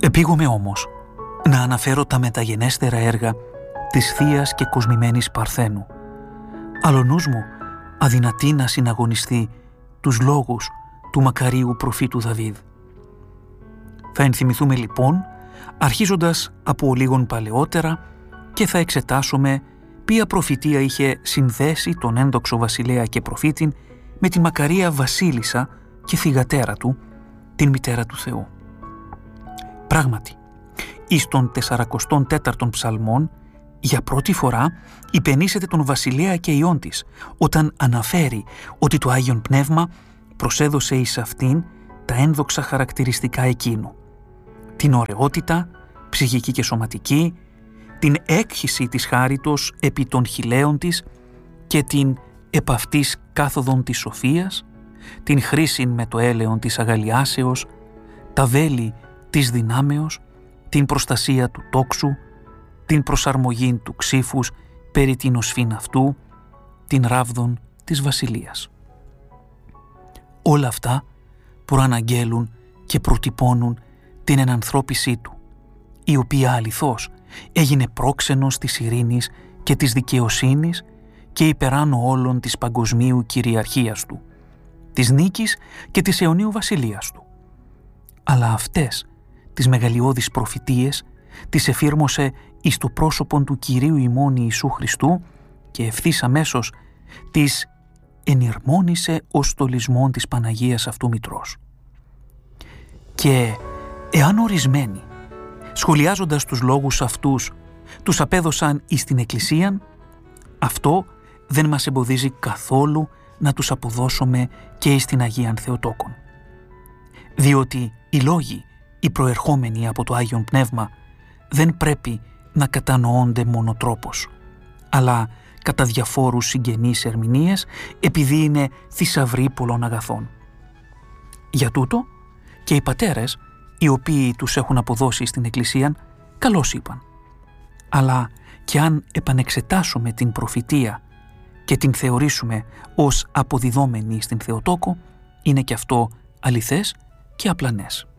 Επήγομαι όμως να αναφέρω τα μεταγενέστερα έργα της θείας και κοσμημένης Παρθένου. Αλλά ο νους μου αδυνατεί να συναγωνιστεί τους λόγους του μακαρίου προφήτου Δαβίδ. Θα ενθυμηθούμε λοιπόν, αρχίζοντας από λίγον παλαιότερα, και θα εξετάσουμε ποια προφητεία είχε συνδέσει τον ένδοξο βασιλέα και προφήτην με τη μακαρία βασίλισσα και θυγατέρα του, την μητέρα του Θεού. Πράγματι, εις τον 44ον ψαλμόν, για πρώτη φορά υπενήσεται τον βασιλέα και ιόν της, όταν αναφέρει ότι το Άγιον Πνεύμα προσέδωσε εις αυτήν τα ένδοξα χαρακτηριστικά εκείνου. Την ωραιότητα, ψυχική και σωματική, την έκχυση της χάριτος επί των χιλέων της και την επ' αυτής κάθοδον της σοφίας, την χρήσιν με το έλεον της αγαλιάσεως, τα βέλη της δυνάμεως, την προστασία του τόξου, την προσαρμογή του ξύφους περί την οσφήν αυτού, την ράβδον της βασιλείας. Όλα αυτά προαναγγέλουν και προτυπώνουν την ενανθρώπισή του, η οποία αληθώς έγινε πρόξενος της ειρήνης και της δικαιοσύνης και υπεράνω όλων της παγκοσμίου κυριαρχίας του, της νίκης και της αιωνίου βασιλείας του. Αλλά αυτές τις μεγαλειώδεις προφητείες τις εφήρμοσε εις το πρόσωπον του Κυρίου ημών Ιησού Χριστού και ευθύς αμέσως τις ενηρμόνισε ως στολισμόν της Παναγίας αυτού Μητρός. Και εάν ορισμένοι, σχολιάζοντας τους λόγους αυτούς, τους απέδωσαν εις την Εκκλησίαν, αυτό δεν μας εμποδίζει καθόλου να τους αποδώσουμε και εις την Αγίαν Θεοτόκον. Διότι οι λόγοι, οι προερχόμενοι από το Άγιον Πνεύμα, δεν πρέπει να κατανοώνται μονοτρόπως, αλλά κατά διαφόρους συγγενείς ερμηνείες, επειδή είναι θησαυροί πολλών αγαθών. Για τούτο και οι πατέρες, οι οποίοι τους έχουν αποδώσει στην Εκκλησία, καλώς είπαν. Αλλά και αν επανεξετάσουμε την προφητεία και την θεωρήσουμε ως αποδιδόμενη στην Θεοτόκο, είναι και αυτό αληθές και απλανές.